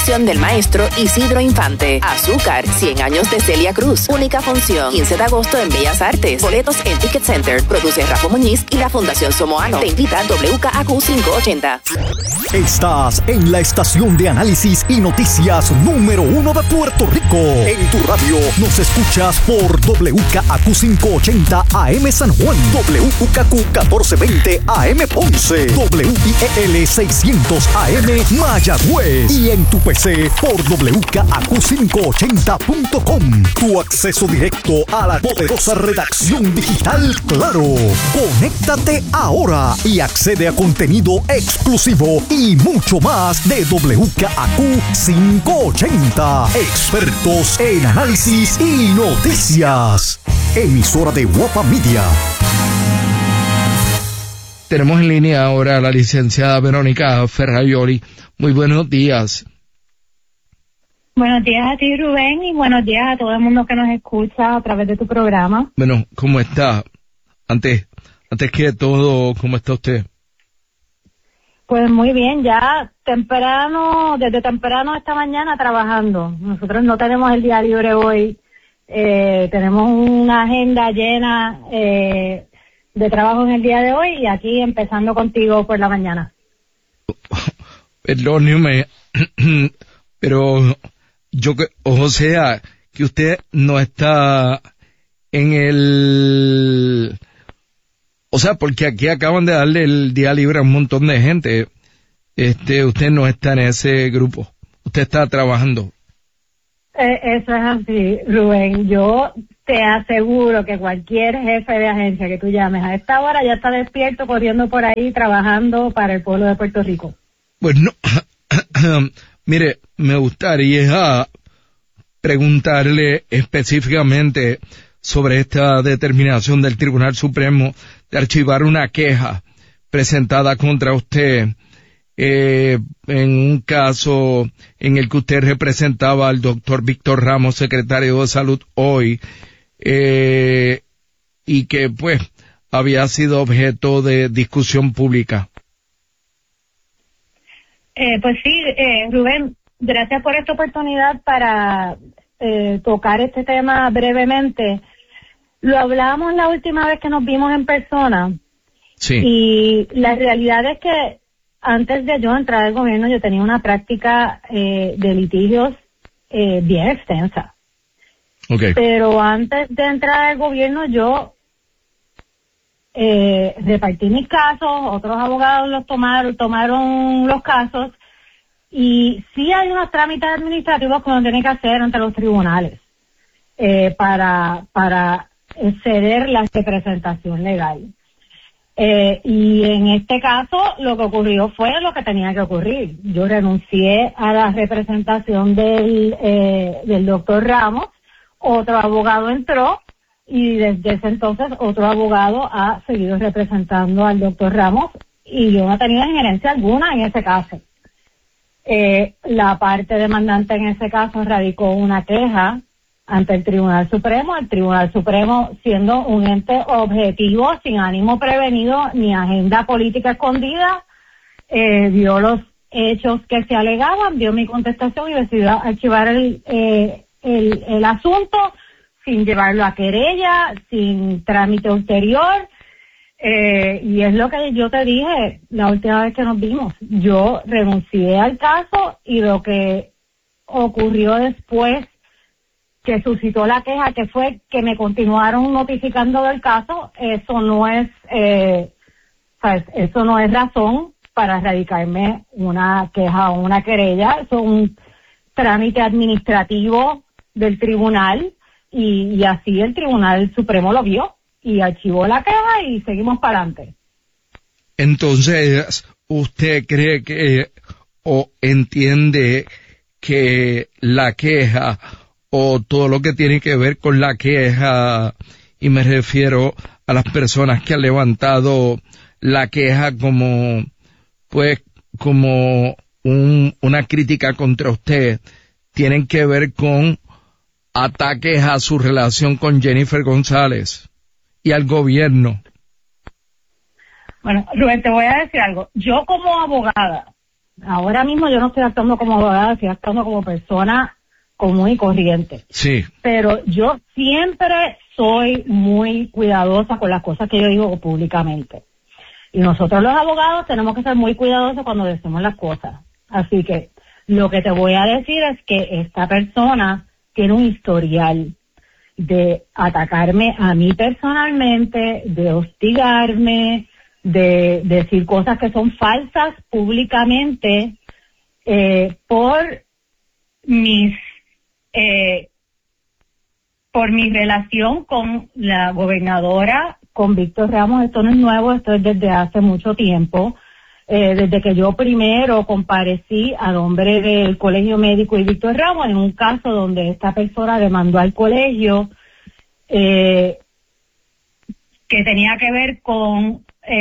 dirección del maestro Isidro Infante. Azúcar, 100 años de Celia Cruz. Única función, 15 de agosto en Bellas Artes. Boletos en Ticket Center. Produce Rafa Muñiz y la Fundación Somoano. Te invita WKAQ 580. Estás en la estación de análisis y noticias número 1 de Puerto Rico. En tu radio nos escuchas por WKAQ 580 AM San Juan, WKAQ 1420 AM Ponce, WIEL 600 AM Mayagüez y en tu PC por WKAQ580.com. Tu acceso directo a la poderosa redacción digital Claro. Conéctate ahora y accede a contenido exclusivo y mucho más de WKAQ 580. Expertos en análisis y noticias. Emisora de Guapa Media. Tenemos en línea ahora a la licenciada Verónica Ferraioli. Muy buenos días. Buenos días a ti, Rubén, y buenos días a todo el mundo que nos escucha a través de tu programa. Bueno, ¿cómo está? Antes que todo, ¿cómo está usted? Pues muy bien, ya desde temprano esta mañana trabajando. Nosotros no tenemos el día libre hoy. Tenemos una agenda llena de trabajo en el día de hoy y aquí empezando contigo por la mañana. Perdóneme, pero o sea, que usted no está en el... O sea, porque aquí acaban de darle el día libre a un montón de gente. Usted no está en ese grupo. Usted está trabajando. Eso es así, Rubén. Yo te aseguro que cualquier jefe de agencia que tú llames a esta hora ya está despierto, corriendo por ahí, trabajando para el pueblo de Puerto Rico. Pues no. Mire, me gustaría preguntarle específicamente sobre esta determinación del Tribunal Supremo de archivar una queja presentada contra usted en un caso en el que usted representaba al doctor Víctor Ramos, secretario de Salud hoy, y que pues había sido objeto de discusión pública. Pues sí, Rubén, gracias por esta oportunidad para tocar este tema brevemente. Lo hablábamos la última vez que nos vimos en persona. Sí. Y la realidad es que antes de yo entrar al gobierno yo tenía una práctica de litigios bien extensa. Okay. Pero antes de entrar al gobierno yo repartí mis casos, otros abogados los tomaron los casos, y sí hay unos trámites administrativos que uno tiene que hacer ante los tribunales para ceder la representación legal. Y en este caso lo que ocurrió fue lo que tenía que ocurrir. Yo renuncié a la representación del doctor Ramos, otro abogado entró y desde ese entonces otro abogado ha seguido representando al doctor Ramos y yo no he tenido injerencia alguna en ese caso. La parte demandante en ese caso radicó una queja ante el Tribunal Supremo siendo un ente objetivo, sin ánimo prevenido ni agenda política escondida, vio los hechos que se alegaban, vio mi contestación y decidió archivar el asunto sin llevarlo a querella, sin trámite ulterior, y es lo que yo te dije la última vez que nos vimos. Yo renuncié al caso y lo que ocurrió después que suscitó la queja, que fue que me continuaron notificando del caso, eso no es razón para radicarme una queja o una querella. Eso es un trámite administrativo del tribunal y así el Tribunal Supremo lo vio y archivó la queja y seguimos para adelante. Entonces, ¿usted cree que o entiende que la queja o todo lo que tiene que ver con la queja, y me refiero a las personas que han levantado la queja como una crítica contra usted, tienen que ver con ataques a su relación con Jennifer González y al gobierno? Bueno, Rubén, te voy a decir algo. Yo como abogada Ahora mismo yo no estoy actuando como abogada, estoy actuando como persona común y corriente. Sí. Pero yo siempre soy muy cuidadosa con las cosas que yo digo públicamente. Y nosotros los abogados tenemos que ser muy cuidadosos cuando decimos las cosas. Así que lo que te voy a decir es que esta persona tiene un historial de atacarme a mí personalmente, de hostigarme, de decir cosas que son falsas públicamente, por mi relación con la gobernadora, con Víctor Ramos. Esto no es nuevo, esto es desde hace mucho tiempo, desde que yo primero comparecí a nombre del Colegio Médico y Víctor Ramos en un caso donde esta persona demandó al colegio que tenía que ver con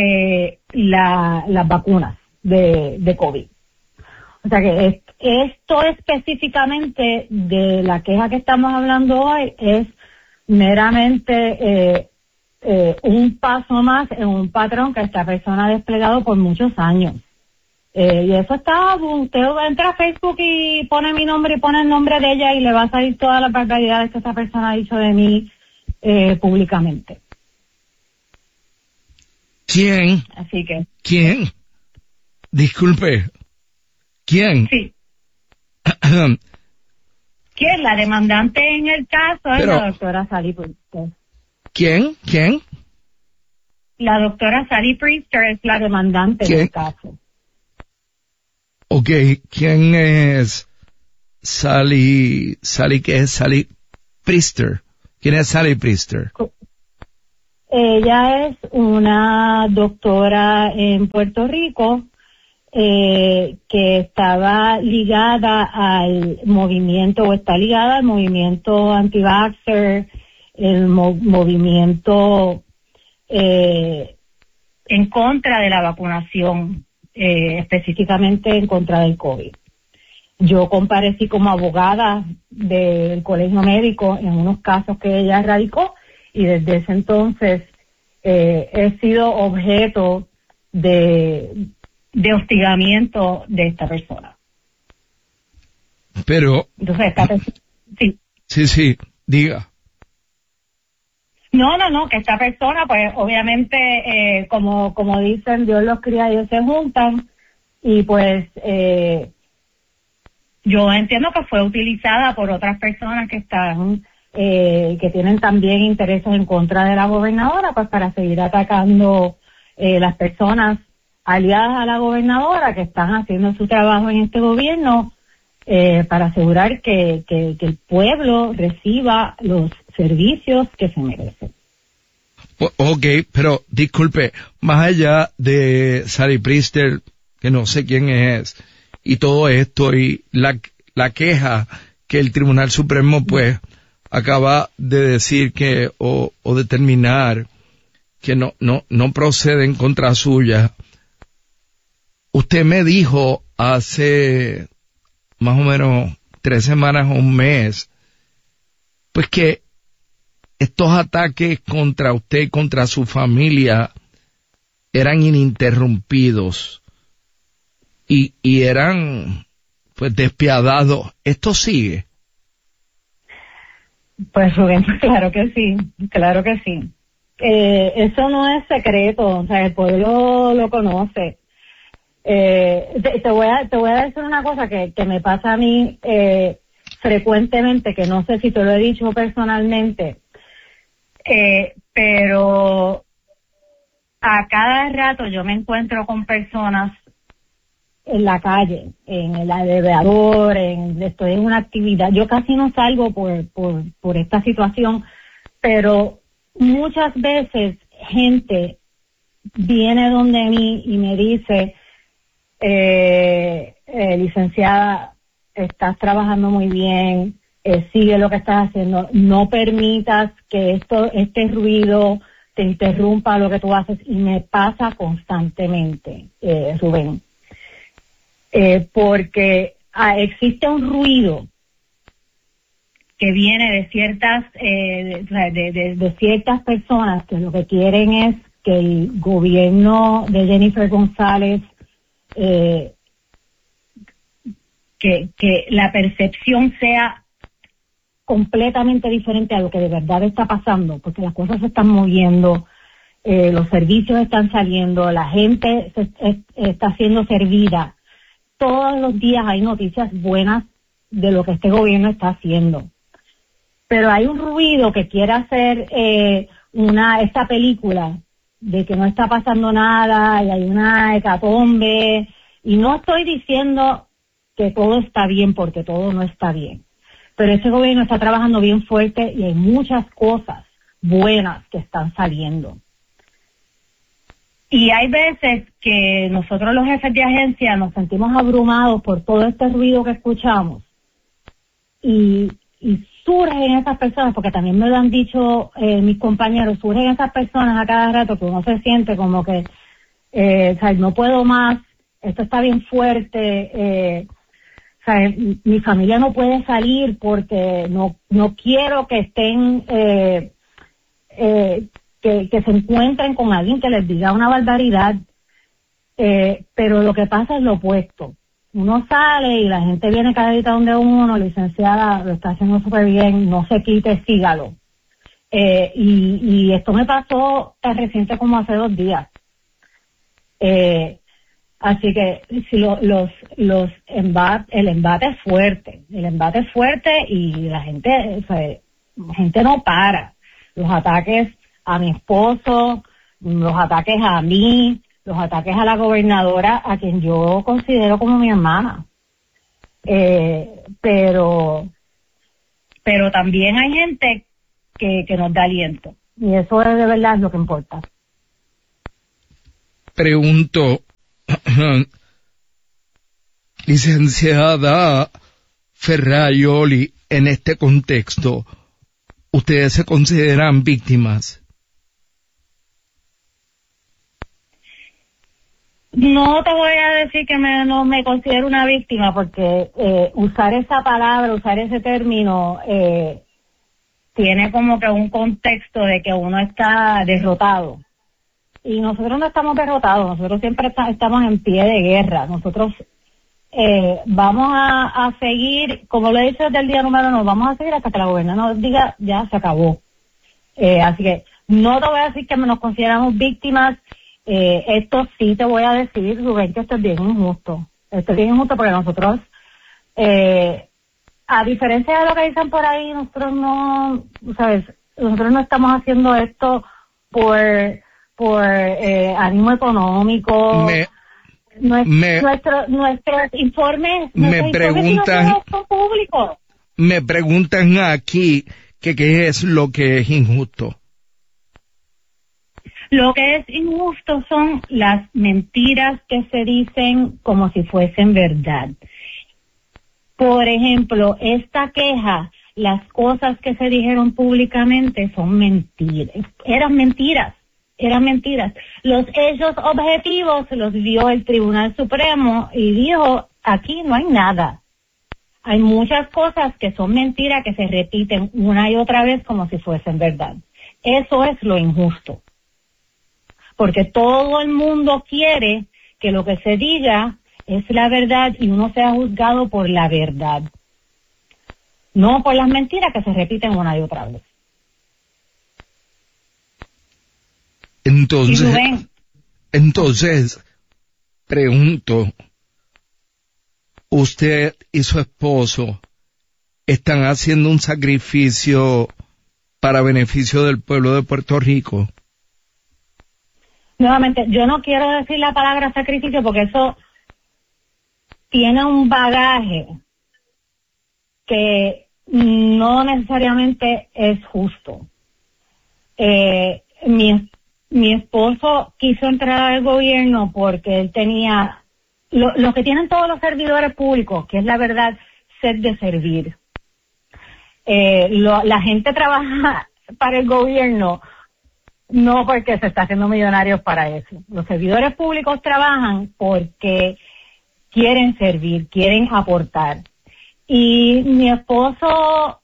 las vacunas de COVID. O sea que esto específicamente de la queja que estamos hablando hoy es meramente un paso más en un patrón que esta persona ha desplegado por muchos años. Y eso está, usted entra a Facebook y pone mi nombre y pone el nombre de ella y le va a salir todas las barbaridades que esa persona ha dicho de mí públicamente. ¿Quién? Así que. ¿Quién? Disculpe. ¿Quién? Sí. ¿Quién? La demandante en el caso es la doctora Sally Priester. ¿Quién? ¿Quién? La doctora Sally Priester es la demandante en el caso. Ok, ¿quién es Sally qué es Sally Priester? ¿Quién es Sally Priester? Ella es una doctora en Puerto Rico que estaba ligada al movimiento, o está ligada al movimiento anti-vaxxer, el movimiento en contra de la vacunación, específicamente en contra del COVID. Yo comparecí como abogada del Colegio Médico en unos casos que ella radicó y desde ese entonces he sido objeto de hostigamiento de esta persona. Pero... Entonces, esta persona, sí. Sí, diga. No, que esta persona, pues, obviamente, como dicen, Dios los cría, ellos se juntan, y pues, yo entiendo que fue utilizada por otras personas que están, que tienen también intereses en contra de la gobernadora, pues, para seguir atacando las personas aliadas a la gobernadora que están haciendo su trabajo en este gobierno, para asegurar que el pueblo reciba los servicios que se merecen. Ok, pero disculpe, más allá de Sally Priester, que no sé quién es, y todo esto, y la queja que el Tribunal Supremo pues acaba de decir que, o determinar que no procede en contra suya. Usted me dijo hace más o menos 3 semanas o un mes, pues que estos ataques contra usted y contra su familia eran ininterrumpidos y eran pues despiadados. ¿Esto sigue? Pues Rubén, claro que sí. Eso no es secreto, o sea, el pueblo lo conoce. Te voy a decir una cosa que me pasa a mí frecuentemente, que no sé si te lo he dicho personalmente, pero a cada rato yo me encuentro con personas en la calle, en el alrededor, estoy en una actividad. Yo casi no salgo por esta situación, pero muchas veces gente viene donde mí y me dice, licenciada, estás trabajando muy bien, sigue lo que estás haciendo, no permitas que este ruido te interrumpa lo que tú haces, y me pasa constantemente, Rubén, porque existe un ruido que viene de ciertas de ciertas personas que lo que quieren es que el gobierno de Jennifer González que la percepción sea completamente diferente a lo que de verdad está pasando, porque las cosas se están moviendo, los servicios están saliendo, la gente está siendo servida. Todos los días hay noticias buenas de lo que este gobierno está haciendo. Pero hay un ruido que quiere hacer esta película de que no está pasando nada y hay una hecatombe. Y no estoy diciendo que todo está bien, porque todo no está bien. Pero este gobierno está trabajando bien fuerte y hay muchas cosas buenas que están saliendo. Y hay veces que nosotros los jefes de agencia nos sentimos abrumados por todo este ruido que escuchamos. Y surgen esas personas, porque también me lo han dicho mis compañeros, surgen esas personas a cada rato que uno se siente como que, no puedo más, esto está bien fuerte, mi familia no puede salir porque no quiero que estén, que se encuentren con alguien que les diga una barbaridad, pero lo que pasa es lo opuesto. Uno sale y la gente viene cada día donde uno, licenciada, lo está haciendo súper bien, no se quite, sígalo. Y esto me pasó tan reciente como hace 2 días. Así que si el embate es fuerte, y la gente no para. Los ataques a mi esposo, los ataques a mí, los ataques a la gobernadora, a quien yo considero como mi hermana. Pero también hay gente que nos da aliento. Y eso es de verdad lo que importa. Pregunto, licenciada Ferraioli, en este contexto, ¿ustedes se consideran víctimas? No te voy a decir que no me considero una víctima, porque usar esa palabra, usar ese término, tiene como que un contexto de que uno está derrotado. Y nosotros no estamos derrotados, nosotros siempre estamos en pie de guerra. Nosotros vamos a seguir, como lo he dicho desde el día número 1, vamos a seguir hasta que la gobernadora nos diga, ya se acabó. Así que no te voy a decir que nos consideramos víctimas. Esto sí te voy a decir, Rubén, que esto es bien injusto. Esto es bien injusto porque nosotros, a diferencia de lo que dicen por ahí, nosotros no estamos haciendo esto por ánimo económico. Nuestros informes son públicos. Me preguntan aquí que qué es lo que es injusto. Lo que es injusto son las mentiras que se dicen como si fuesen verdad. Por ejemplo, esta queja, las cosas que se dijeron públicamente son mentiras. Eran mentiras. Los hechos objetivos los vio el Tribunal Supremo y dijo, aquí no hay nada. Hay muchas cosas que son mentiras, que se repiten una y otra vez como si fuesen verdad. Eso es lo injusto. Porque todo el mundo quiere que lo que se diga es la verdad y uno sea juzgado por la verdad, no por las mentiras que se repiten una y otra vez. Entonces, pregunto, ¿usted y su esposo están haciendo un sacrificio para beneficio del pueblo de Puerto Rico? Nuevamente, yo no quiero decir la palabra sacrificio porque eso tiene un bagaje que no necesariamente es justo. Mi esposo quiso entrar al gobierno porque él tenía lo que tienen todos los servidores públicos, que es la verdad, sed de servir. La gente trabaja para el gobierno no porque se está haciendo millonarios para eso. Los servidores públicos trabajan porque quieren servir, quieren aportar. Y mi esposo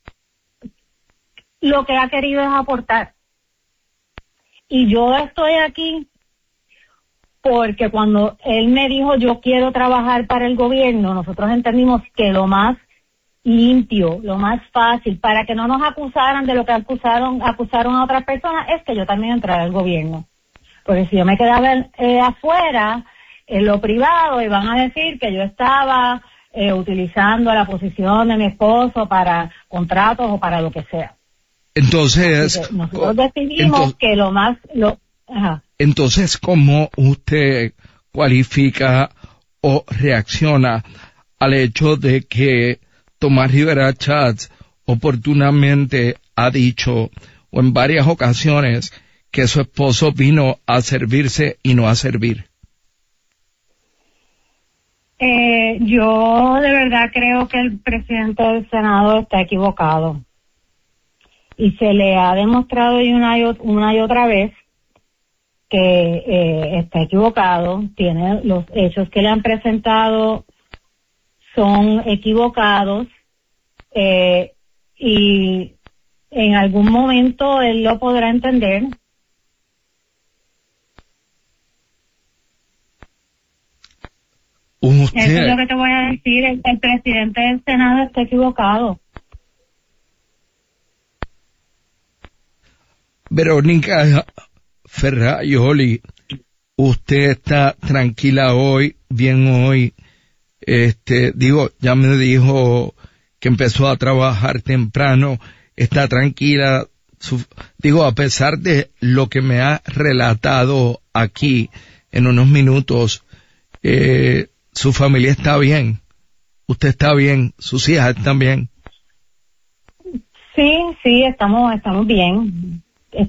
lo que ha querido es aportar. Y yo estoy aquí porque cuando él me dijo yo quiero trabajar para el gobierno, nosotros entendimos que lo más limpio, lo más fácil, para que no nos acusaran de lo que acusaron a otras personas, es que yo también entrara al gobierno. Porque si yo me quedaba afuera, en lo privado, iban a decir que yo estaba utilizando la posición de mi esposo para contratos o para lo que sea. Entonces, nosotros decidimos que Entonces, ¿cómo usted cualifica o reacciona al hecho de que Tomás Rivera Schatz oportunamente ha dicho, o en varias ocasiones, que su esposo vino a servirse y no a servir? Yo de verdad creo que el presidente del Senado está equivocado. Y se le ha demostrado una y otra vez que está equivocado. Tiene los hechos que le han presentado son equivocados, y en algún momento él lo podrá entender. Eso es lo que te voy a decir. El presidente del Senado está equivocado. Verónica Ferraioli, usted está tranquila hoy, bien hoy. Ya me dijo que empezó a trabajar temprano, está tranquila, a pesar de lo que me ha relatado aquí en unos minutos, su familia está bien, usted está bien, sus hijas están bien. Sí, estamos bien,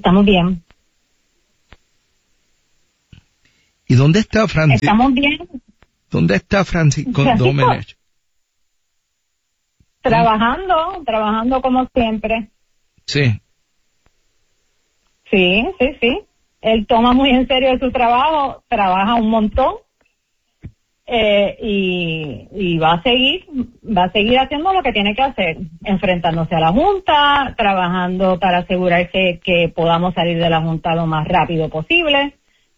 ¿Y dónde está Francisco? Estamos bien. ¿Dónde está Francisco Domenech? Trabajando como siempre. Sí. Sí. Él toma muy en serio su trabajo, trabaja un montón, y va a seguir haciendo lo que tiene que hacer, enfrentándose a la Junta, trabajando para asegurarse que podamos salir de la Junta lo más rápido posible,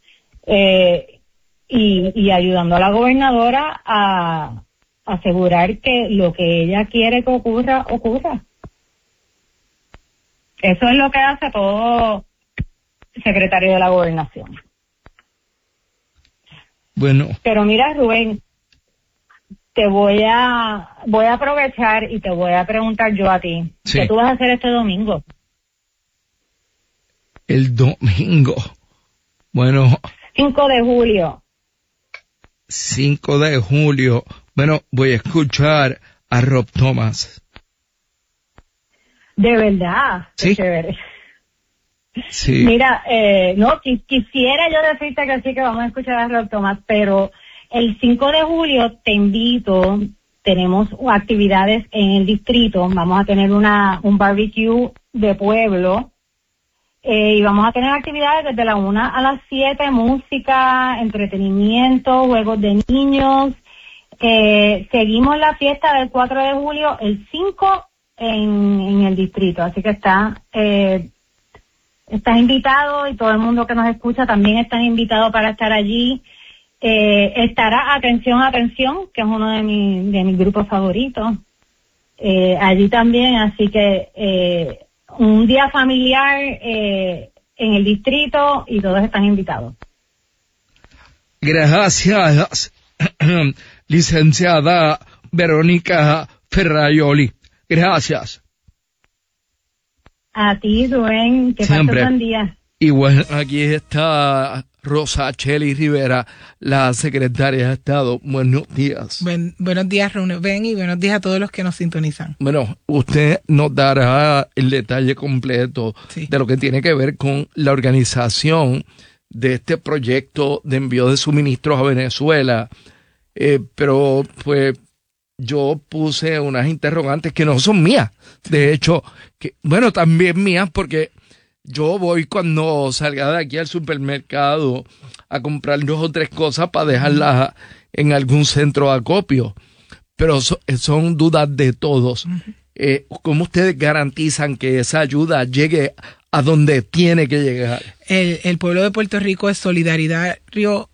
y ayudando a la gobernadora a asegurar que lo que ella quiere que ocurra. Eso es lo que hace todo secretario de la Gobernación. Bueno. Pero mira, Rubén, te voy a aprovechar y te voy a preguntar yo a ti. Sí. ¿Qué tú vas a hacer este domingo? El domingo. Bueno. 5 de julio. 5 de julio. Bueno, voy a escuchar a Rob Thomas. De verdad. Sí. Qué chévere. Sí. Mira, quisiera yo decirte que sí, que vamos a escuchar a Rob Thomas, pero el 5 de julio te invito, tenemos actividades en el distrito, vamos a tener un barbecue de pueblo, y vamos a tener actividades desde la 1 a las 7, música, entretenimiento, juegos de niños. Seguimos la fiesta del 4 de julio, el 5 en el distrito, así que estás invitado, y todo el mundo que nos escucha también están invitados para estar allí. Estará Atención, que es uno de mis grupos favoritos, allí también, así que un día familiar en el distrito, y todos están invitados. Gracias, licenciada Verónica Ferraioli. Gracias. A ti, Rubén, que pases buen día. Y bueno, aquí está Rosa Chely Rivera, la secretaria de Estado. Buenos días. Buenos días, Rubén, y buenos días a todos los que nos sintonizan. Bueno, usted nos dará el detalle completo de lo que tiene que ver con la organización de este proyecto de envío de suministros a Venezuela. Pero, pues, yo puse unas interrogantes que no son mías. De hecho, también mías, porque yo voy cuando salga de aquí al supermercado a comprar 2 o 3 cosas para dejarlas en algún centro de acopio. Pero son dudas de todos. ¿Cómo ustedes garantizan que esa ayuda llegue a donde tiene que llegar? El pueblo de Puerto Rico es solidario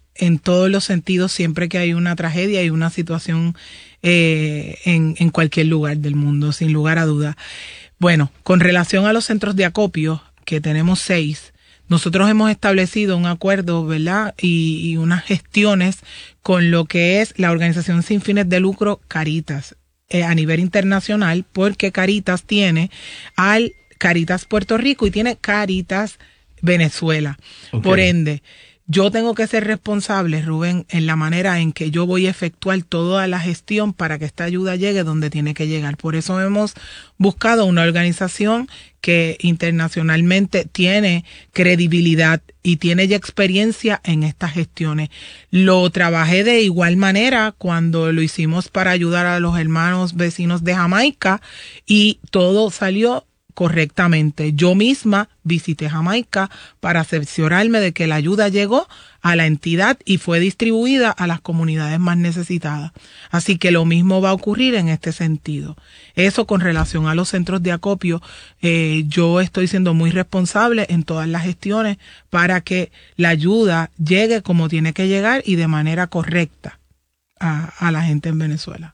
en todos los sentidos siempre que hay una tragedia y una situación en cualquier lugar del mundo, sin lugar a duda. Bueno, con relación a los centros de acopio, que tenemos 6, nosotros hemos establecido un acuerdo, ¿verdad? Y unas gestiones con lo que es la organización sin fines de lucro Caritas a nivel internacional, porque Caritas tiene al Caritas Puerto Rico y tiene Caritas Venezuela. Okay. Por ende, yo tengo que ser responsable, Rubén, en la manera en que yo voy a efectuar toda la gestión para que esta ayuda llegue donde tiene que llegar. Por eso hemos buscado una organización que internacionalmente tiene credibilidad y tiene ya experiencia en estas gestiones. Lo trabajé de igual manera cuando lo hicimos para ayudar a los hermanos vecinos de Jamaica y todo salió correctamente. Yo misma visité Jamaica para cerciorarme de que la ayuda llegó a la entidad y fue distribuida a las comunidades más necesitadas. Así que lo mismo va a ocurrir en este sentido. Eso con relación a los centros de acopio, yo estoy siendo muy responsable en todas las gestiones para que la ayuda llegue como tiene que llegar y de manera correcta a la gente en Venezuela.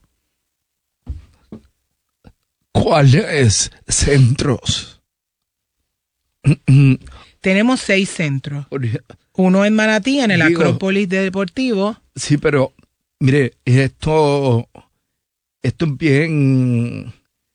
¿Cuáles centros? Tenemos 6 centros. Uno en Manatí, en el Acrópolis Deportivo. Sí, pero mire, esto es bien.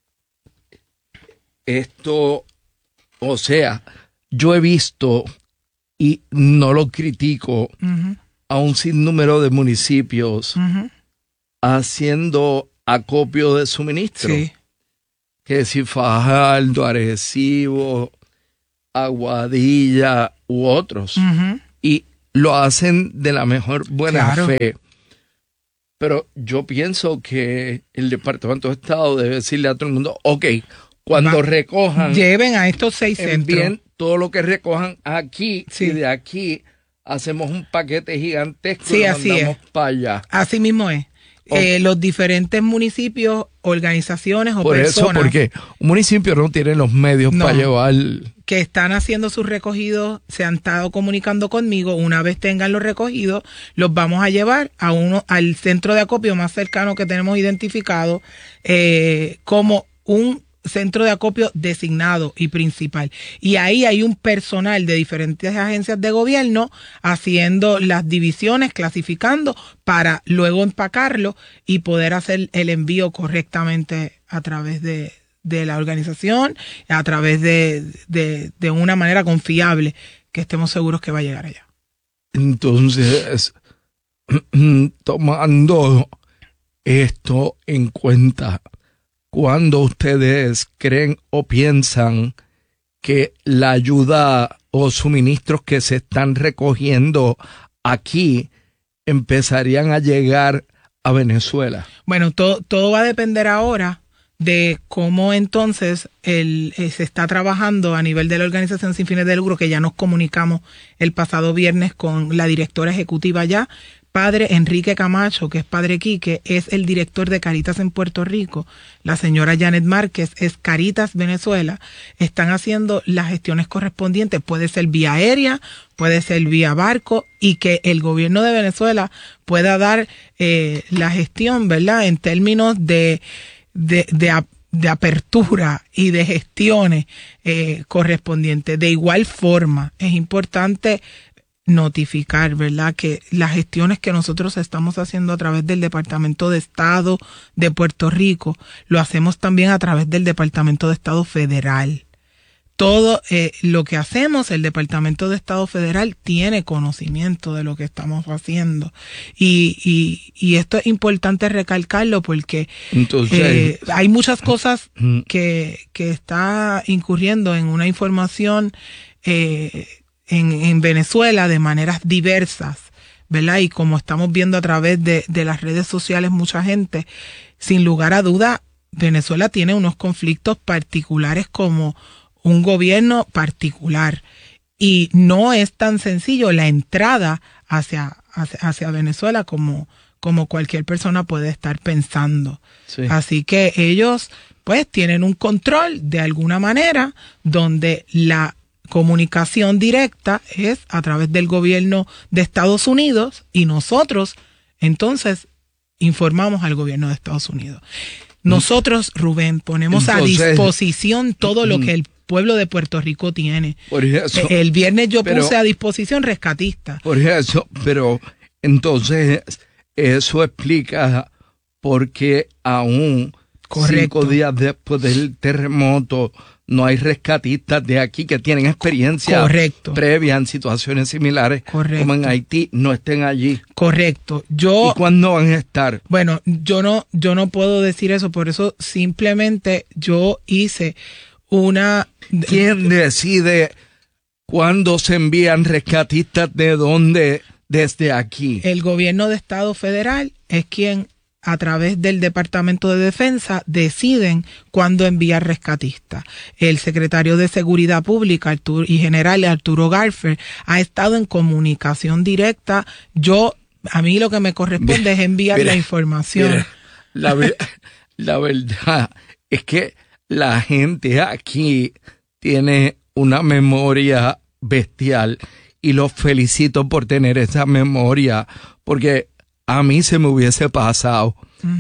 O sea, yo he visto, y no lo critico, a un sinnúmero de municipios haciendo acopio de suministro. Sí. Que si Fajardo, Arecibo, Aguadilla u otros. Y lo hacen de la mejor buena fe. Pero yo pienso que el Departamento de Estado debe decirle a todo el mundo, ok, cuando recojan, lleven a estos 6 centros. Envíen todo lo que recojan aquí, y de aquí hacemos un paquete gigantesco y lo mandamos para allá. Así mismo es. Los diferentes municipios, organizaciones o por personas. Por eso, porque un municipio no tiene los medios para llevar. Que están haciendo sus recogidos, se han estado comunicando conmigo. Una vez tengan los recogidos, los vamos a llevar al centro de acopio más cercano que tenemos identificado como un centro de acopio designado y principal. Y ahí hay un personal de diferentes agencias de gobierno haciendo las divisiones, clasificando para luego empacarlo y poder hacer el envío correctamente a través de la organización, a través de una manera confiable que estemos seguros que va a llegar allá. Entonces, tomando esto en cuenta, ¿cuándo ustedes creen o piensan que la ayuda o suministros que se están recogiendo aquí empezarían a llegar a Venezuela? Bueno, todo va a depender ahora de cómo entonces se está trabajando a nivel de la organización sin fines de lucro, que ya nos comunicamos el pasado viernes con la directora ejecutiva ya. Padre Enrique Camacho, que es Padre Quique, es el director de Caritas en Puerto Rico. La señora Janet Márquez es Caritas Venezuela. Están haciendo las gestiones correspondientes. Puede ser vía aérea, puede ser vía barco, y que el gobierno de Venezuela pueda dar la gestión, ¿verdad?, en términos de apertura y de gestiones correspondientes. De igual forma, es importante notificar, ¿verdad?, que las gestiones que nosotros estamos haciendo a través del Departamento de Estado de Puerto Rico, lo hacemos también a través del Departamento de Estado Federal. Todo lo que hacemos, el Departamento de Estado Federal tiene conocimiento de lo que estamos haciendo. Y esto es importante recalcarlo porque entonces, hay muchas cosas que está incurriendo en una información en Venezuela de maneras diversas, ¿verdad? Y como estamos viendo a través de las redes sociales, mucha gente, sin lugar a duda, Venezuela tiene unos conflictos particulares como un gobierno particular. Y no es tan sencillo la entrada hacia Venezuela como cualquier persona puede estar pensando. Sí. Así que ellos pues tienen un control de alguna manera donde la comunicación directa es a través del gobierno de Estados Unidos y nosotros entonces informamos al gobierno de Estados Unidos. Nosotros, Rubén, ponemos a disposición todo lo que el pueblo de Puerto Rico tiene. Por eso, el viernes yo puse a disposición rescatistas. Por eso, pero entonces eso explica por qué aún 5 días después del terremoto no hay rescatistas de aquí que tienen experiencia previa en situaciones similares como en Haití, no estén allí. Correcto. ¿Y cuándo van a estar? Bueno, yo no puedo decir eso, por eso simplemente yo hice una... ¿Quién decide cuándo se envían rescatistas de dónde desde aquí? El gobierno de Estado federal es quien, a través del Departamento de Defensa, deciden cuándo enviar rescatistas. El secretario de Seguridad Pública y general Arturo Garfer ha estado en comunicación directa. A mí lo que me corresponde es enviar la información. La verdad es que la gente aquí tiene una memoria bestial y los felicito por tener esa memoria, porque a mí se me hubiese pasado.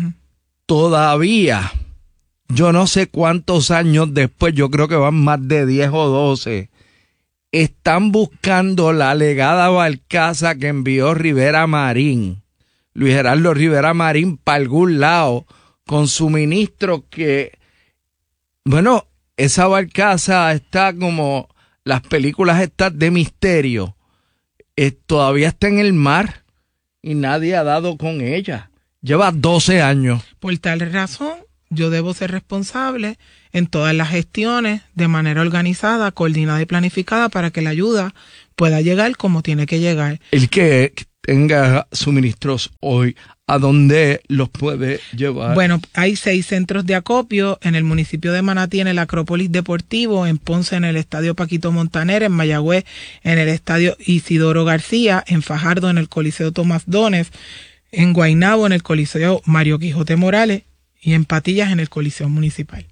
Todavía, yo no sé cuántos años después, yo creo que van más de 10 o 12, están buscando la alegada barcaza que envió Rivera Marín, Luis Gerardo Rivera Marín, para algún lado, con suministros que, bueno, esa barcaza está como las películas estas de misterio, todavía está en el mar y nadie ha dado con ella. Lleva 12 años. Por tal razón, yo debo ser responsable en todas las gestiones de manera organizada, coordinada y planificada para que la ayuda pueda llegar como tiene que llegar. El que tenga suministros hoy, ¿a dónde los puede llevar? Bueno, hay 6 centros de acopio en el municipio de Manatí, en el Acrópolis Deportivo, en Ponce, en el Estadio Paquito Montaner, en Mayagüez, en el Estadio Isidoro García, en Fajardo, en el Coliseo Tomás Dones, en Guaynabo, en el Coliseo Mario Quijote Morales y en Patillas, en el Coliseo Municipal.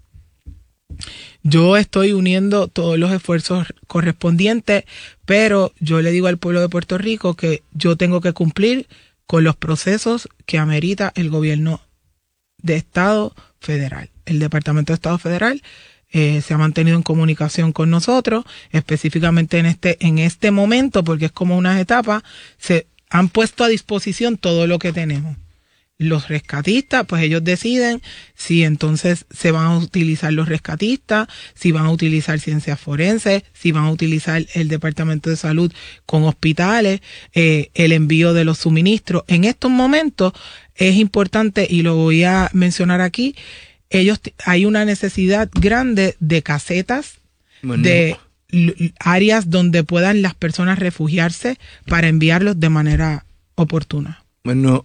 Yo estoy uniendo todos los esfuerzos correspondientes, pero yo le digo al pueblo de Puerto Rico que yo tengo que cumplir con los procesos que amerita el gobierno de Estado federal. El Departamento de Estado Federal se ha mantenido en comunicación con nosotros, específicamente en este momento, porque es como unas etapas, se han puesto a disposición todo lo que tenemos. Los rescatistas, pues ellos deciden si entonces se van a utilizar los rescatistas, si van a utilizar ciencias forenses, si van a utilizar el Departamento de Salud con hospitales, el envío de los suministros. En estos momentos es importante, y lo voy a mencionar aquí, hay una necesidad grande de casetas, de áreas donde puedan las personas refugiarse para enviarlos de manera oportuna. Bueno,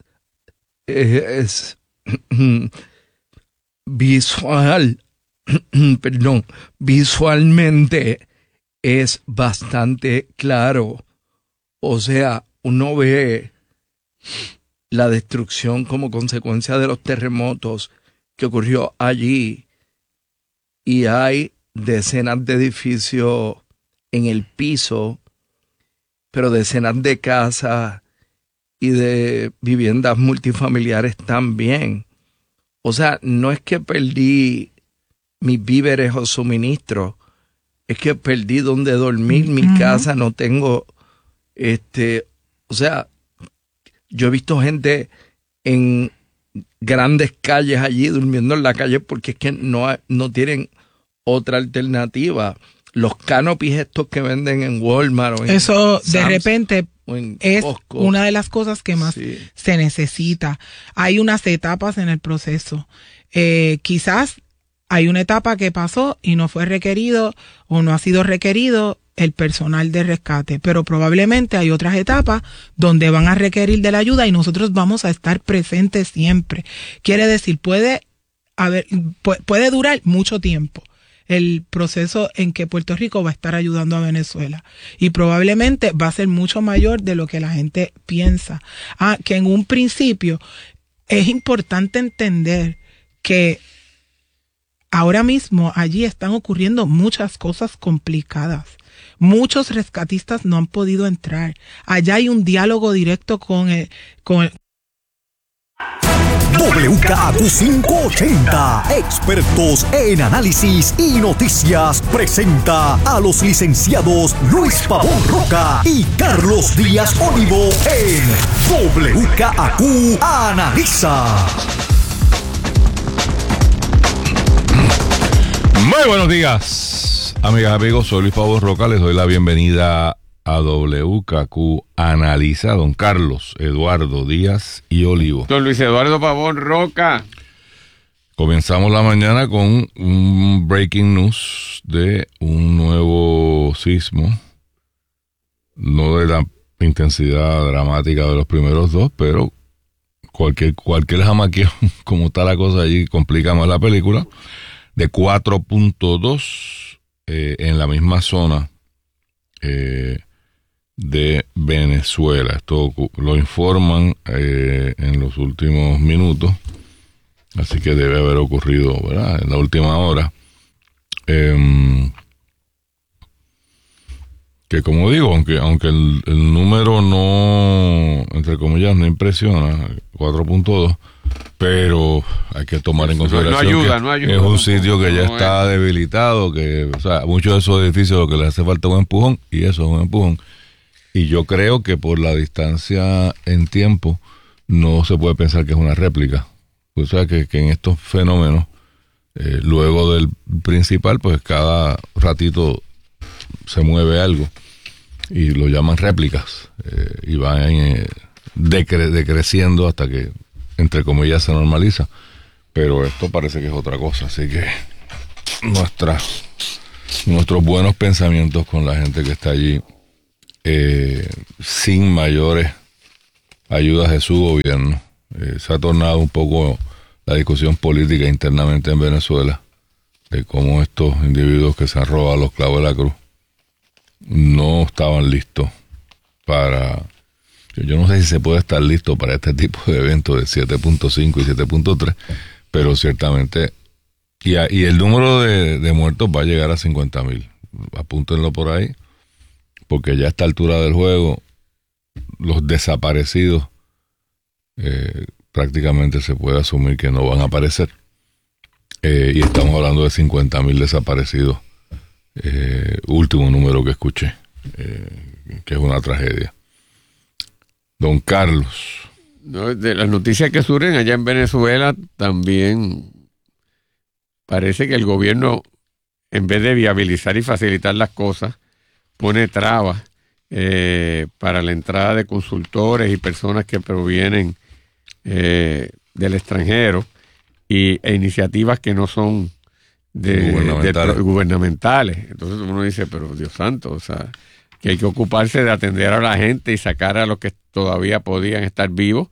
es visualmente es bastante claro. O sea, uno ve la destrucción como consecuencia de los terremotos que ocurrió allí y hay decenas de edificios en el piso, pero decenas de casas y de viviendas multifamiliares también. O sea, no es que perdí mis víveres o suministros, es que perdí donde dormir, mi casa, no tengo, o sea, yo he visto gente en grandes calles allí durmiendo en la calle porque es que no tienen otra alternativa. Los canopies estos que venden en Walmart o en eso Sam's, de repente es Costco, una de las cosas que más se necesita. Hay unas etapas en el proceso. Quizás hay una etapa que pasó y no fue requerido o no ha sido requerido el personal de rescate, pero probablemente hay otras etapas donde van a requerir de la ayuda y nosotros vamos a estar presentes siempre. Quiere decir, puede durar mucho tiempo el proceso en que Puerto Rico va a estar ayudando a Venezuela y probablemente va a ser mucho mayor de lo que la gente piensa. Que en un principio es importante entender que ahora mismo allí están ocurriendo muchas cosas complicadas. Muchos rescatistas no han podido entrar. Allá hay un diálogo directo con el WKAQ 580, expertos en análisis y noticias, presenta a los licenciados Luis Pavón Roca y Carlos Díaz Olivo en WKAQ Analiza. Muy buenos días, amigas, amigos. Soy Luis Pavón Roca. Les doy la bienvenida a WKAQ Analiza, don Carlos Eduardo Díaz y Olivo. Don Luis Eduardo Pavón Roca. Comenzamos la mañana con un breaking news de un nuevo sismo, no de la intensidad dramática de los primeros dos, pero cualquier jamaqueo, como está la cosa allí, complica más la película, de 4.2 en la misma zona de Venezuela. Esto lo informan en los últimos minutos, así que debe haber ocurrido, ¿verdad?, en la última hora. Que como digo, aunque el número no, entre comillas, no impresiona, 4.2, pero hay que tomar en consideración no ayuda. Es un sitio que ya está debilitado, que, o sea, muchos de esos edificios lo que les hace falta es un empujón, y eso es un empujón. Y yo creo que por la distancia en tiempo no se puede pensar que es una réplica. O sea, que en estos fenómenos, luego del principal, pues cada ratito se mueve algo y lo llaman réplicas, y van decreciendo hasta que, entre comillas, se normaliza. Pero esto parece que es otra cosa, así que nuestros buenos pensamientos con la gente que está allí, sin mayores ayudas de su gobierno. Se ha tornado un poco la discusión política internamente en Venezuela, de cómo estos individuos que se han robado los clavos de la cruz no estaban listos para... Yo no sé si se puede estar listo para este tipo de eventos de 7.5 y 7.3, pero ciertamente... Y el número de muertos va a llegar a 50,000. Apúntenlo por ahí, porque ya a esta altura del juego, los desaparecidos prácticamente se puede asumir que no van a aparecer. Y estamos hablando de 50,000 desaparecidos. Último número que escuché, que es una tragedia. Don Carlos. No, de las noticias que surgen allá en Venezuela, también parece que el gobierno, en vez de viabilizar y facilitar las cosas, pone trabas para la entrada de consultores y personas que provienen del extranjero e iniciativas que no son gubernamentales. Entonces uno dice, pero Dios santo, o sea, que hay que ocuparse de atender a la gente y sacar a los que todavía podían estar vivos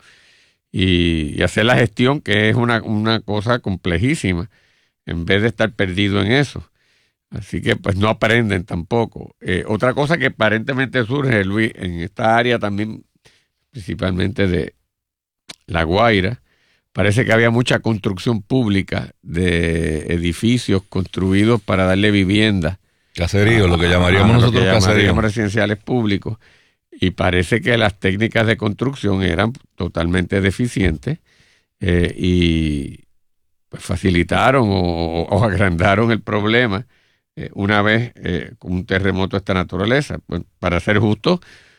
y hacer la gestión, que es una cosa complejísima, en vez de estar perdido en eso. Así que pues no aprenden tampoco. Otra cosa que aparentemente surge, Luis, en esta área también, principalmente de La Guaira, parece que había mucha construcción pública de edificios construidos para darle vivienda. Caserío, lo que llamaríamos nosotros caseríos residenciales públicos. Y parece que las técnicas de construcción eran totalmente deficientes y pues facilitaron o agrandaron el problema una vez con un terremoto de esta naturaleza. Pues, para ser justo,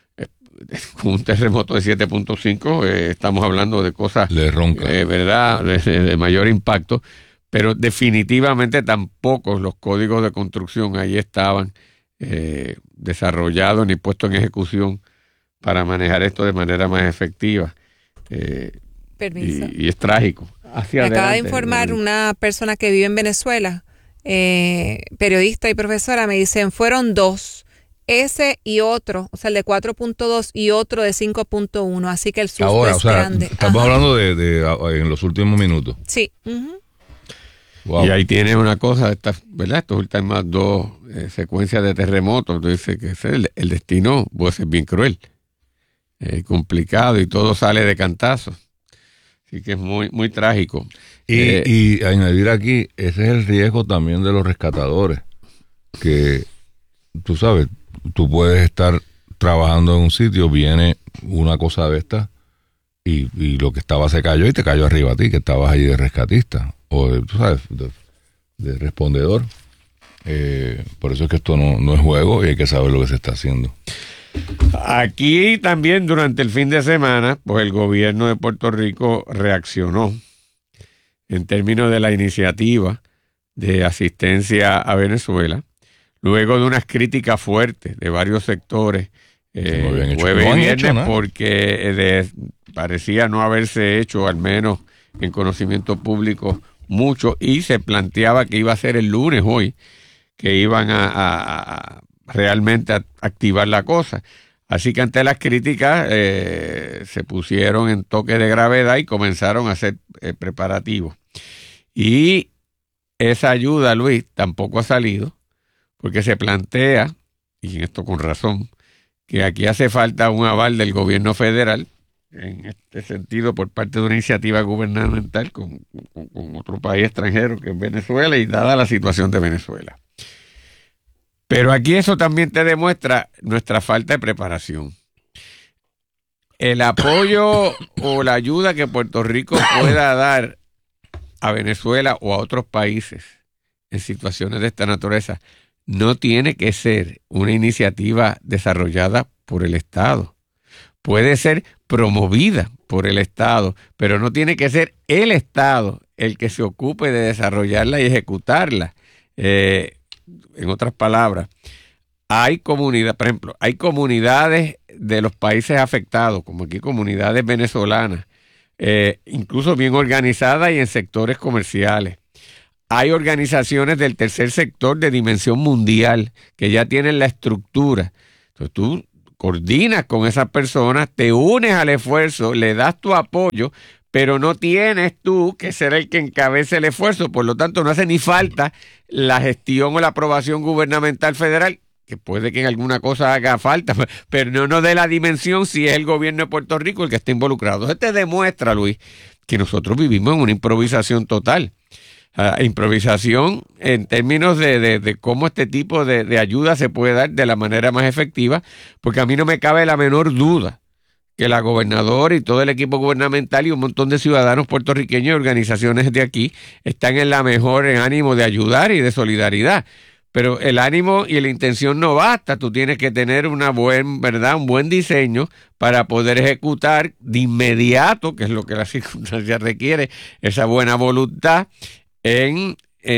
con un terremoto de 7.5 estamos hablando de cosas ¿verdad? De mayor impacto, pero definitivamente tampoco los códigos de construcción ahí estaban desarrollados ni puestos en ejecución para manejar esto de manera más efectiva. Permiso. Y es trágico. Me acaba de informar una persona que vive en Venezuela, periodista y profesora, me dicen, fueron dos, ese y otro, o sea, el de 4.2 y otro de 5.1, así que el susto ahora, es grande. Estamos hablando de en los últimos minutos. Sí. Uh-huh. Wow. Y ahí tiene una cosa, ¿verdad? Estos últimos dos secuencias de terremotos, dice que el destino puede ser bien cruel, complicado, y todo sale de cantazos. Así que es muy, muy trágico. Y añadir aquí, ese es el riesgo también de los rescatadores, que tú sabes, tú puedes estar trabajando en un sitio, viene una cosa de esta y lo que estaba se cayó y te cayó arriba a ti, que estabas ahí de rescatista o tú sabes, de respondedor. Por eso es que esto no es juego y hay que saber lo que se está haciendo. Aquí también durante el fin de semana, pues el gobierno de Puerto Rico reaccionó en términos de la iniciativa de asistencia a Venezuela, luego de unas críticas fuertes de varios sectores, jueves y viernes, porque parecía no haberse hecho, al menos en conocimiento público, mucho, y se planteaba que iba a ser el lunes hoy, que iban a realmente a activar la cosa. Así que ante las críticas se pusieron en toque de gravedad y comenzaron a hacer preparativos. Y esa ayuda, Luis, tampoco ha salido, porque se plantea, y en esto con razón, que aquí hace falta un aval del gobierno federal, en este sentido, por parte de una iniciativa gubernamental con otro país extranjero que es Venezuela, y dada la situación de Venezuela. Pero aquí eso también te demuestra nuestra falta de preparación. El apoyo o la ayuda que Puerto Rico pueda dar a Venezuela o a otros países en situaciones de esta naturaleza no tiene que ser una iniciativa desarrollada por el Estado. Puede ser promovida por el Estado, pero no tiene que ser el Estado el que se ocupe de desarrollarla y ejecutarla. En otras palabras, hay comunidades, por ejemplo, hay comunidades de los países afectados, como aquí comunidades venezolanas, incluso bien organizadas y en sectores comerciales. Hay organizaciones del tercer sector de dimensión mundial que ya tienen la estructura. Entonces tú coordinas con esas personas, te unes al esfuerzo, le das tu apoyo, pero no tienes tú que ser el que encabece el esfuerzo. Por lo tanto, no hace ni falta la gestión o la aprobación gubernamental federal, que puede que en alguna cosa haga falta, pero no de la dimensión si es el gobierno de Puerto Rico el que está involucrado. Esto te demuestra, Luis, que nosotros vivimos en una improvisación total. Improvisación en términos de cómo este tipo de ayuda se puede dar de la manera más efectiva, porque a mí no me cabe la menor duda que la gobernadora y todo el equipo gubernamental y un montón de ciudadanos puertorriqueños y organizaciones de aquí están en la mejor ánimo de ayudar y de solidaridad. Pero el ánimo y la intención no basta, tú tienes que tener un buen diseño para poder ejecutar de inmediato, que es lo que la circunstancia requiere, esa buena voluntad en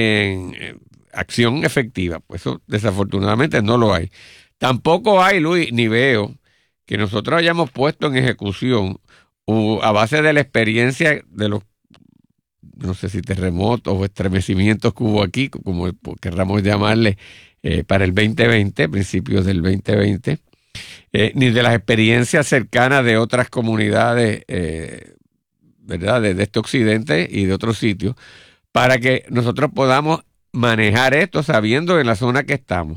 acción efectiva. Pues eso desafortunadamente no lo hay. Tampoco hay, Luis, ni veo que nosotros hayamos puesto en ejecución a base de la experiencia de los, no sé si terremotos o estremecimientos que hubo aquí, como querramos llamarle, para el 2020, principios del 2020, ni de las experiencias cercanas de otras comunidades, ¿verdad?, de este occidente y de otros sitios, para que nosotros podamos manejar esto sabiendo en la zona que estamos.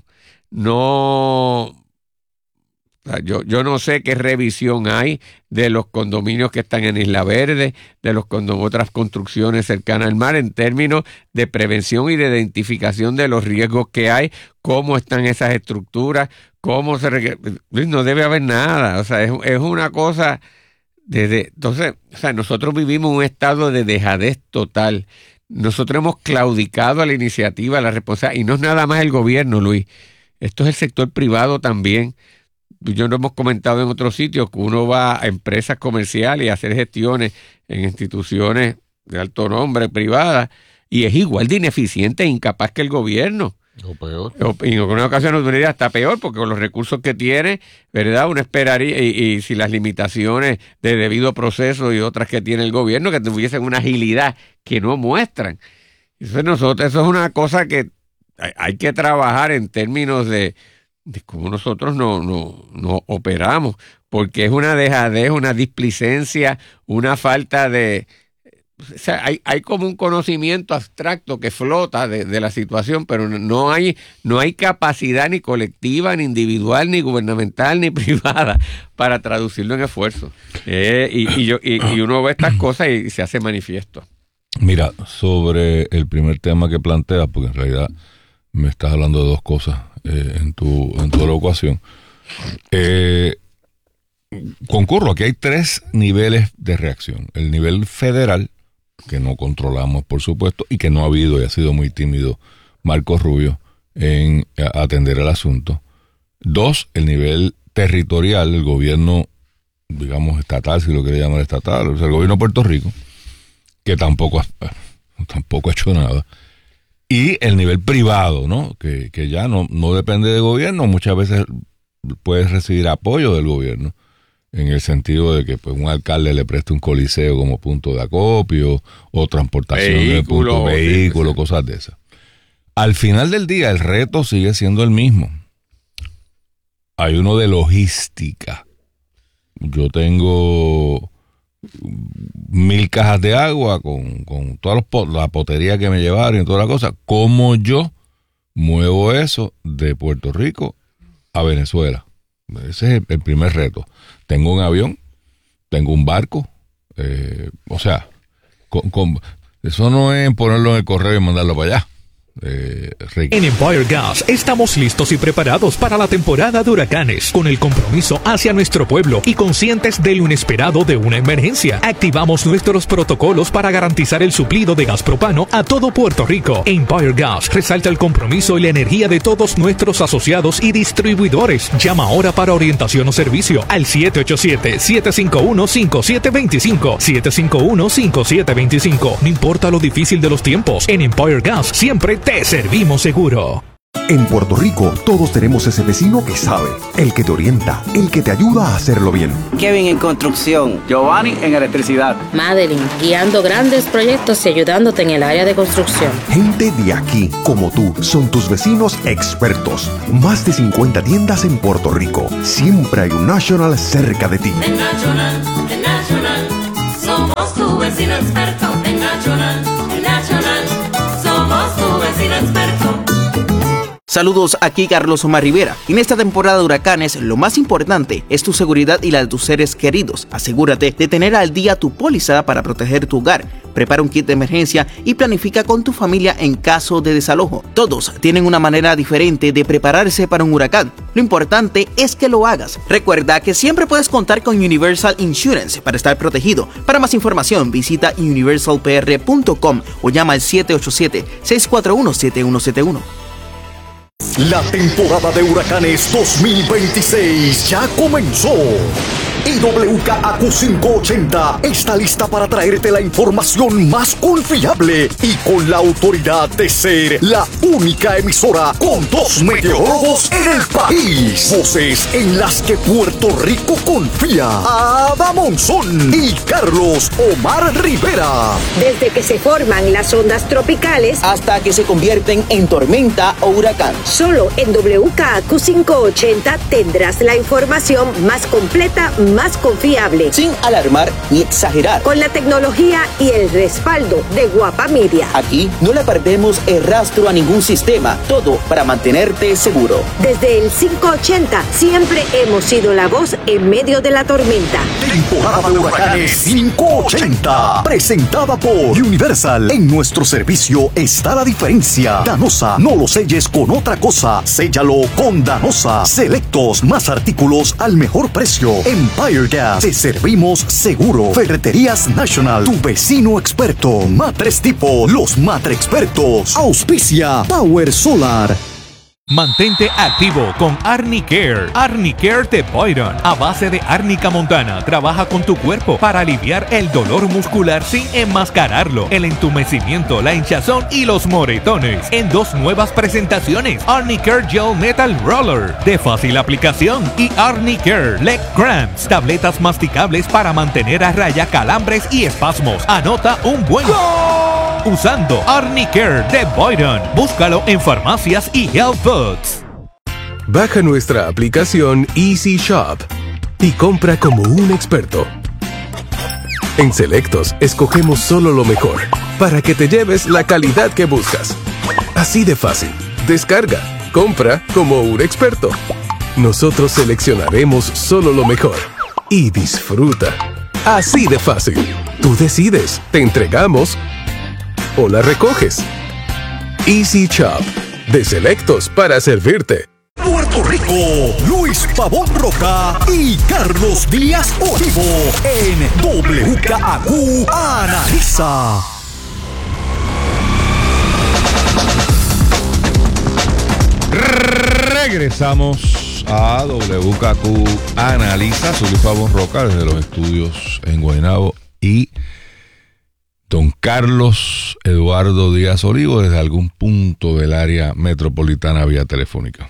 Yo no sé qué revisión hay de los condominios que están en Isla Verde, de otras construcciones cercanas al mar, en términos de prevención y de identificación de los riesgos que hay, cómo están esas estructuras, no debe haber nada. O sea, es una cosa entonces, o sea, nosotros vivimos un estado de dejadez total. Nosotros hemos claudicado a la iniciativa, a la responsabilidad, y no es nada más el gobierno, Luis. Esto es el sector privado también. Yo lo hemos comentado en otros sitios, que uno va a empresas comerciales y a hacer gestiones en instituciones de alto nombre privadas y es igual de ineficiente e incapaz que el gobierno. O peor. Y en algunas ocasiones uno diría hasta peor, porque con los recursos que tiene, ¿verdad?, uno esperaría, y si las limitaciones de debido proceso y otras que tiene el gobierno, que tuviesen una agilidad que no muestran. Entonces eso es una cosa que hay que trabajar en términos de cómo nosotros no operamos, porque es una dejadez, una displicencia, una falta de o sea, hay como un conocimiento abstracto que flota de la situación, pero no hay capacidad ni colectiva, ni individual, ni gubernamental, ni privada para traducirlo en esfuerzo. Y uno ve estas cosas y se hace manifiesto. Mira, sobre el primer tema que planteas, porque en realidad me estás hablando de dos cosas en tu ecuación. Concurro, aquí hay 3 niveles de reacción. El nivel federal, que no controlamos, por supuesto, y que no ha habido y ha sido muy tímido Marco Rubio en atender el asunto. 2, el nivel territorial, el gobierno, digamos, estatal, si lo quiere llamar estatal, o sea, el gobierno de Puerto Rico, que tampoco ha hecho nada. Y el nivel privado, ¿no? Que ya no depende del gobierno, muchas veces puedes recibir apoyo del gobierno, en el sentido de que pues un alcalde le preste un coliseo como punto de acopio o transportación de punto vehículo, cosas de esas. Al final del día el reto sigue siendo el mismo. Hay uno de logística. Yo tengo 1000 cajas de agua con toda la potería que me llevaron y toda la cosa. ¿Cómo yo muevo eso de Puerto Rico a Venezuela? Ese es el primer reto. Tengo un avión, tengo un barco, o sea, eso no es ponerlo en el correo y mandarlo para allá. En Empire Gas estamos listos y preparados para la temporada de huracanes, con el compromiso hacia nuestro pueblo y conscientes de lo inesperado de una emergencia. Activamos nuestros protocolos para garantizar el suplido de gas propano a todo Puerto Rico. Empire Gas resalta el compromiso y la energía de todos nuestros asociados y distribuidores. Llama ahora para orientación o servicio al 787-751-5725. 751-5725. No importa lo difícil de los tiempos, en Empire Gas siempre te servimos seguro. En Puerto Rico, todos tenemos ese vecino que sabe, el que te orienta, el que te ayuda a hacerlo bien. Kevin en construcción, Giovanni en electricidad, Madeline guiando grandes proyectos y ayudándote en el área de construcción. Gente de aquí, como tú, son tus vecinos expertos. Más de 50 tiendas en Puerto Rico. Siempre hay un National cerca de ti. En National, somos tu vecino experto. En National, somos tu vecino experto. Saludos, aquí Carlos Omar Rivera. En esta temporada de huracanes, lo más importante es tu seguridad y la de tus seres queridos. Asegúrate de tener al día tu póliza para proteger tu hogar. Prepara un kit de emergencia y planifica con tu familia en caso de desalojo. Todos tienen una manera diferente de prepararse para un huracán. Lo importante es que lo hagas. Recuerda que siempre puedes contar con Universal Insurance para estar protegido. Para más información, visita universalpr.com o llama al 787-641-7171. La temporada de huracanes 2026 ya comenzó. Y WKAQ 580 está lista para traerte la información más confiable y con la autoridad de ser la única emisora con 2 meteorólogos en el país. Voces en las que Puerto Rico confía. Ada Monzón y Carlos Omar Rivera. Desde que se forman las ondas tropicales hasta que se convierten en tormenta o huracán. Solo en WKAQ 580 tendrás la información más completa, más confiable, sin alarmar ni exagerar, con la tecnología y el respaldo de Guapa Media. Aquí no le perdemos el rastro a ningún sistema, todo para mantenerte seguro. Desde el 580 siempre hemos sido la voz en medio de la tormenta. Temporada de huracanes 580, presentada por Universal. En nuestro servicio está la diferencia. Danosa, no lo selles con otra cosa, séllalo con Danosa. Selectos, más artículos al mejor precio. Empire Gas, te servimos seguro. Ferreterías National, tu vecino experto. Matres Tipo, los Matre expertos. Auspicia Power Solar. Mantente activo con Arnie Care. Arnie Care de Boyron. A base de árnica montana, trabaja con tu cuerpo para aliviar el dolor muscular sin enmascararlo, el entumecimiento, la hinchazón y los moretones. En 2 nuevas presentaciones: Arnie Care Gel Metal Roller, de fácil aplicación, y Arnie Care Leg Cramps, tabletas masticables para mantener a raya calambres y espasmos. Anota un buen ¡Gol! Usando Arnie Care de Boyron. Búscalo en farmacias y health foods. Baja nuestra aplicación Easy Shop y compra como un experto. En Selectos, escogemos solo lo mejor, para que te lleves la calidad que buscas. Así de fácil. Descarga, compra como un experto. Nosotros seleccionaremos solo lo mejor. Y disfruta. Así de fácil. Tú decides, te entregamos o la recoges. Easy Shop, de Selectos para servirte. Puerto Rico, Luis Pavón Roca y Carlos Díaz Olivo en WKAQ Analiza. Regresamos a WKQ Analiza. Soy Luis Pavón Roca desde los estudios en Guaynabo y don Carlos Eduardo Díaz Olivo desde algún punto del área metropolitana vía telefónica.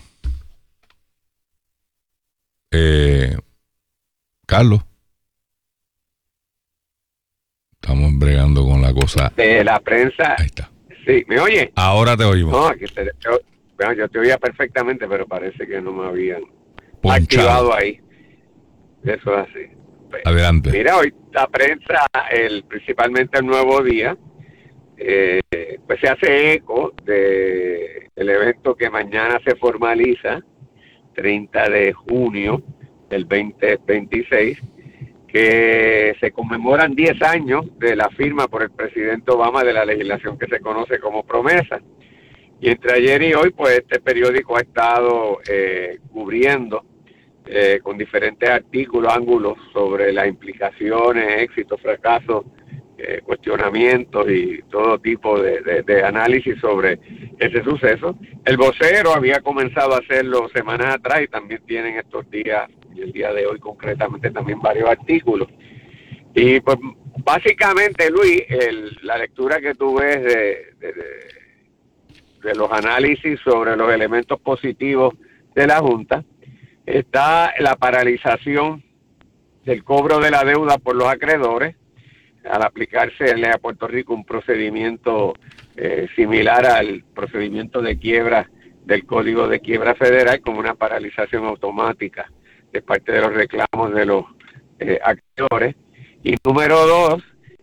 Carlos, estamos bregando con la cosa de la prensa. Ahí está. Sí, ¿me oye? Ahora te oímos. No, yo te oía perfectamente, pero parece que no me habían Ponchado. activado ahí. Eso es así. Adelante. Mira, hoy la prensa, principalmente el Nuevo Día, pues se hace eco de el evento que mañana se formaliza, 30 de junio del 2026, que se conmemoran 10 años de la firma por el presidente Obama de la legislación que se conoce como Promesa. Y entre ayer y hoy, pues este periódico ha estado cubriendo con diferentes artículos, ángulos sobre las implicaciones, éxitos, fracasos, cuestionamientos y todo tipo de análisis sobre ese suceso. El vocero había comenzado a hacerlo semanas atrás y también tienen estos días, y el día de hoy concretamente, también varios artículos. Y pues básicamente, Luis, la lectura que tú ves de los análisis sobre los elementos positivos de la Junta, está la paralización del cobro de la deuda por los acreedores, al aplicarse a Puerto Rico un procedimiento similar al procedimiento de quiebra del Código de Quiebra Federal, como una paralización automática de parte de los reclamos de los acreedores. Y número 2,